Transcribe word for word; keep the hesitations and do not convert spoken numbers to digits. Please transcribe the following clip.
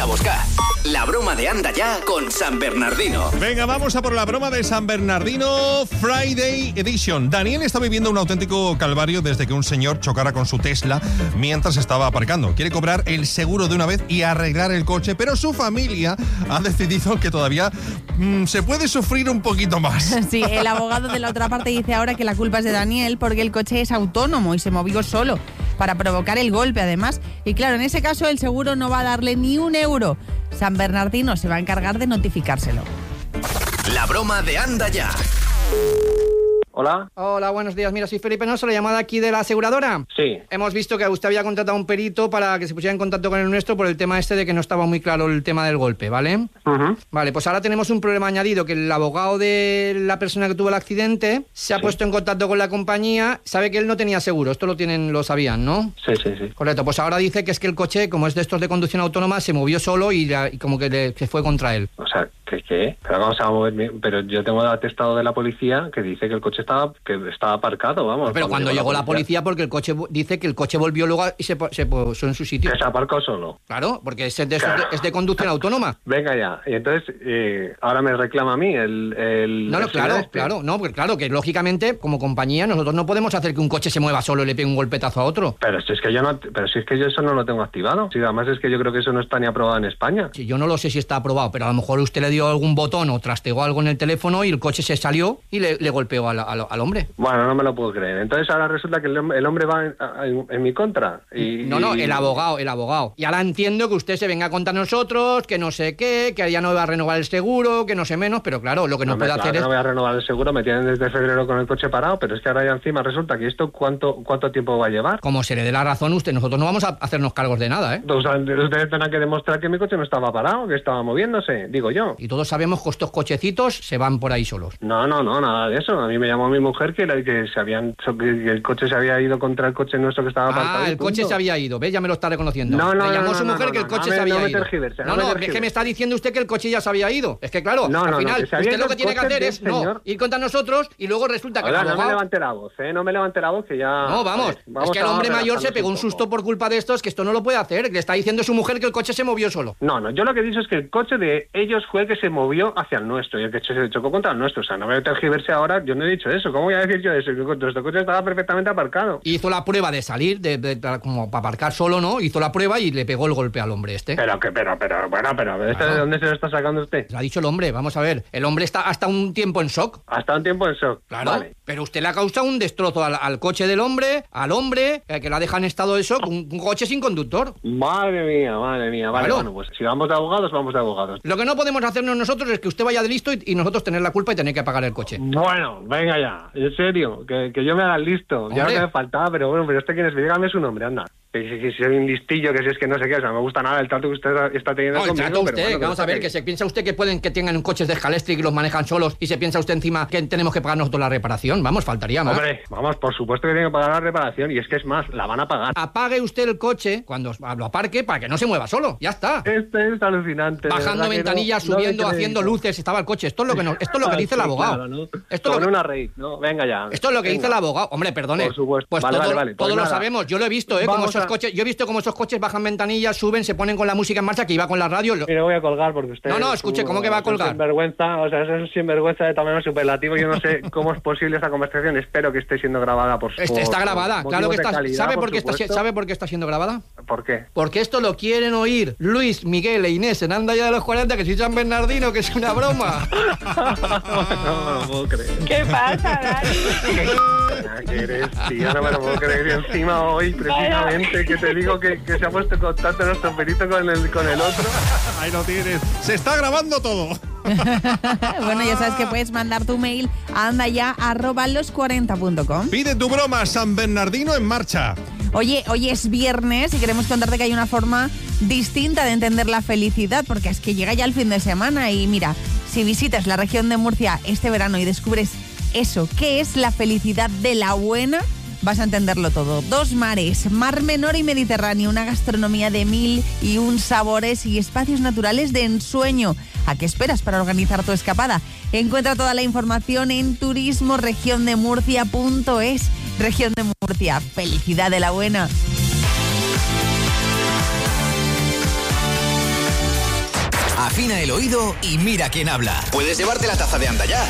buscar. La broma de Anda Ya con San Bernardino. Venga, vamos a por la broma de San Bernardino Friday Edition. Daniel está viviendo un auténtico calvario desde que un señor chocara con su Tesla mientras estaba aparcando. Quiere cobrar el seguro de una vez y arreglar el coche, pero su familia ha decidido que todavía mmm, se puede sufrir un poquito más. Sí, el abogado de la otra parte dice ahora que la culpa es de Daniel porque el coche es autónomo y se movió solo para provocar el golpe, además. Y claro, en ese caso el seguro no va a darle ni un euro. San Bernardino se va a encargar de notificárselo. La broma de Anda Ya. Hola. Hola, buenos días. Mira, soy Felipe Noso, la llamada aquí de la aseguradora. Sí. Hemos visto que usted había contratado a un perito para que se pusiera en contacto con el nuestro por el tema este de que no estaba muy claro el tema del golpe, ¿vale? Uh-huh. Vale, pues ahora tenemos un problema añadido, que el abogado de la persona que tuvo el accidente se ha sí. puesto en contacto con la compañía, sabe que él no tenía seguro, esto lo tienen, lo sabían, ¿no? Sí, sí, sí. Correcto, pues ahora dice que es que el coche, como es de estos de conducción autónoma, se movió solo y, la, y como que le, se fue contra él. O sea, ¿qué? qué? Pero vamos a moverme, pero yo tengo el atestado de la policía que dice que el coche estaba, que estaba aparcado, vamos. Pero cuando, cuando llegó la policía, la policía, porque el coche dice que el coche volvió luego y se, se puso en su sitio. Que se aparcó solo. Claro, porque es de, claro. es de conducción autónoma. Venga ya, y entonces eh, ahora me reclama a mí el... el no, no, claro, este. claro, no, porque claro, que lógicamente como compañía nosotros no podemos hacer que un coche se mueva solo y le pegue un golpetazo a otro. Pero si es que yo no, pero si es que yo eso no lo tengo activado. Sí, además es que yo creo que eso no está ni aprobado en España. Sí, yo no lo sé si está aprobado, pero a lo mejor usted le dio algún botón o trastegó algo en el teléfono y el coche se salió y le, le golpeó al, al, al hombre. Bueno, no me lo puedo creer. Entonces ahora resulta que el, el hombre va en, en, en mi contra. Y, no, no, el abogado, el abogado. Y ahora entiendo que usted se venga contra nosotros, que no sé qué, que ya no va a renovar el seguro, que no sé menos, pero claro, lo que no, no puede claro, hacer que es... no voy a renovar el seguro, me tienen desde febrero con el coche parado, pero es que ahora ya encima resulta que esto, ¿cuánto cuánto tiempo va a llevar? Como se le dé la razón usted, nosotros no vamos a hacernos cargos de nada, ¿eh? O sea, ustedes tendrán que demostrar que mi coche no estaba parado, que estaba moviéndose, digo yo. Y todos sabemos que estos cochecitos se van por ahí solos. No, no, no, nada de eso. A mí me llamó mi mujer que, que se habían que el coche se había ido contra el coche nuestro que estaba aparcado. Ah, el coche se había ido, ¿ves? Ya me lo está reconociendo. No, no, Le llamó no, su no, mujer no, que el no, coche no, se había no ido. Me no, no, no es que me está diciendo usted que el coche ya se había ido. Es que claro, no, al no, final, no, usted lo que tiene que hacer es no, ir contra nosotros y luego resulta que... Hola, el abogado... no me levante la voz, ¿eh? No me levante la voz que ya... No, vamos, ver, vamos es que el hombre mayor se pegó un susto por culpa de estos, que esto no lo puede hacer. Le está diciendo su mujer que el coche se movió solo. No, no, yo lo que he dicho es que el coche de ellos fue el que se movió hacia el nuestro y el que se chocó contra el nuestro. O sea, no me tergiverse ahora, yo no he dicho eso. ¿Cómo voy a decir yo eso? Nuestro coche estaba perfectamente aparcado. Hizo la prueba de salir, de, de, de, como para aparcar solo, ¿no? Hizo la prueba y le pegó el golpe al hombre este. Pero que, pero, pero, bueno, pero, ¿este claro. ¿de dónde se lo está sacando usted? Lo ha dicho el hombre, vamos a ver. El hombre está hasta un tiempo en shock. Hasta un tiempo en shock. Claro. Vale. Pero usted le ha causado un destrozo al, al coche del hombre, al hombre, eh, que la deja en estado de shock, un, un coche sin conductor. Madre mía, madre mía. Vale, claro. Bueno, pues si vamos de abogados, vamos de abogados. Lo que no podemos hacernos nosotros es que usted vaya de listo y, y nosotros tener la culpa y tener que pagar el coche. Bueno, venga ya, en serio, que, que yo me haga listo. Hombre. Ya no me faltaba, pero bueno, pero este quién es, dígame su nombre, anda. Que, que, que soy un listillo, que si es que no sé qué, o sea, no me gusta nada el trato que usted está teniendo no, conmigo. el trato usted, pero bueno, vamos a ver, que... que se piensa usted que pueden que tengan coches de Scalextric y los manejan solos y se piensa usted encima que tenemos que pagar nosotros la reparación. Vamos, faltaría más. Hombre, vamos, por supuesto que tiene que pagar la reparación y es que es más, la van a pagar. Apague usted el coche cuando lo aparque para que no se mueva solo, ya está. Este es alucinante. Bajando ventanillas, no, subiendo, no haciendo luces, estaba el coche. Esto es lo que, nos, esto es lo que dice el abogado. Claro, ¿no? Esto Con lo que... una raíz, ¿no? Venga ya. Esto es lo que venga. dice el abogado. Hombre, perdone. Por supuesto. Pues vale, todo, vale, vale. todo pues lo nada. sabemos. Yo lo he visto, ¿eh? Como esos a... coches. Yo he visto cómo esos coches bajan ventanillas, suben, se ponen con la música en marcha, que iba con la radio. Mira, voy a colgar porque usted... No, no, escuche, ¿cómo que va a colgar? Sinvergüenza, o sea, eso es sinvergüenza de tamaño superlativo. Yo no sé cómo es posible esta conversación. Espero que esté siendo grabada por... Este, está grabada, por claro que está. calidad, ¿Sabe por, por qué está, ¿Sabe por qué está siendo grabada? ¿Por qué? Porque esto lo quieren oír Luis, Miguel e Inés en Anda Ya de los cuarenta, que soy San Bernardino, que es una broma. No me lo puedo creer. ¿Qué pasa, Dani? ¿Qué eres, tío? No me lo puedo creer. Y encima hoy, precisamente, que te digo que, que se ha puesto en contacto nuestro perito con el, con el otro. Ahí lo tienes. Se está grabando todo. Bueno, ya sabes que puedes mandar tu mail a andaya arroba los cuarenta punto com. Pide tu broma, San Bernardino en marcha. Oye, hoy es viernes y queremos contarte que hay una forma distinta de entender la felicidad, porque es que llega ya el fin de semana y mira, si visitas la región de Murcia este verano y descubres eso, ¿qué es la felicidad de la buena? Vas a entenderlo todo. Dos mares, Mar Menor y Mediterráneo, una gastronomía de mil y un sabores y espacios naturales de ensueño. ¿A qué esperas para organizar tu escapada? Encuentra toda la información en turismo región de murcia punto es. Región de Murcia, felicidad de la buena. afina el oído y mira quién habla. Puedes llevarte la taza de Anda Ya